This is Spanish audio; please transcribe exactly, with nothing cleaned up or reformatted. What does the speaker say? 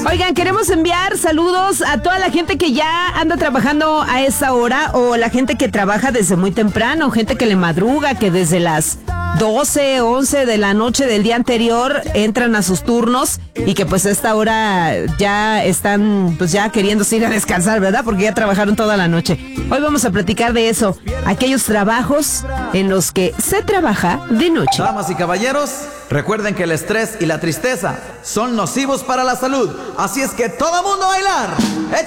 Oigan, queremos enviar saludos a toda la gente que ya anda trabajando a esa hora, o la gente que trabaja desde muy temprano, gente que le madruga, que desde las doce, once de la noche del día anterior entran a sus turnos y que pues a esta hora ya están pues ya queriéndose ir a descansar, ¿verdad? Porque ya trabajaron toda la noche. Hoy vamos a platicar de eso, aquellos trabajos en los que se trabaja de noche. Damas y caballeros, recuerden que el estrés y la tristeza son nocivos para la salud, así es que todo mundo a bailar. ¡Échale!